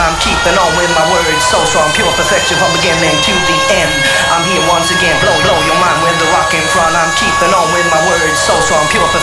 I'm keeping on with my words so strong, pure perfection from beginning to the end. I'm here once again, blow your mind with the rock in front. I'm keeping on with my words so strong, pure